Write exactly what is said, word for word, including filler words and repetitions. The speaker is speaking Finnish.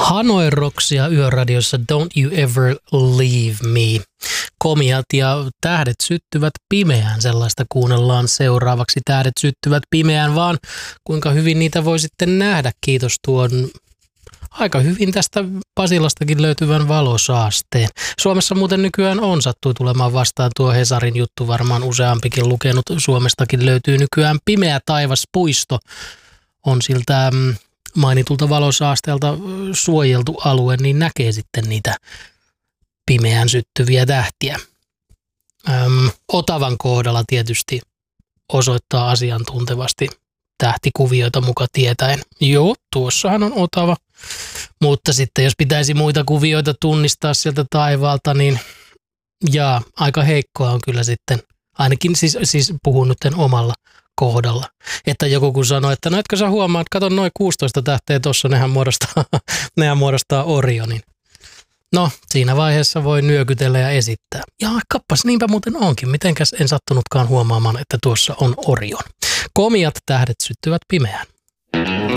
Hanoi Rocksia Yöradiossa Don't You Ever Leave Me. Komiat ja tähdet syttyvät pimeään, sellaista kuunnellaan seuraavaksi. Tähdet syttyvät pimeään, vaan kuinka hyvin niitä voi sitten nähdä. Kiitos tuon aika hyvin tästä Pasilastakin löytyvän valosaasteen. Suomessa muuten nykyään on sattui tulemaan vastaan tuo Hesarin juttu, varmaan useampikin lukenut. Suomestakin löytyy nykyään Pimeä taivas puisto. On siltä mainitulta valosaasteelta suojeltu alue, niin näkee sitten niitä pimeään syttyviä tähtiä. Öm, Otavan kohdalla tietysti osoittaa asiantuntevasti tähtikuvioita muka tietäen. Joo, tuossahan on Otava. Mutta sitten jos pitäisi muita kuvioita tunnistaa sieltä taivaalta, niin jaa, aika heikkoa on kyllä sitten. Ainakin siis, siis puhun nyt omalla kohdalla. Että joku kun sanoo, että no etkö sä huomaa, että kato noin kuusitoista tähteä tuossa, nehän muodostaa, nehän muodostaa Orionin. No, siinä vaiheessa voi nyökytellä ja esittää. Ja kappas, niinpä muuten onkin. Mitenkäs en sattunutkaan huomaamaan, että tuossa on Orion. Komiat tähdet syttyvät pimeään.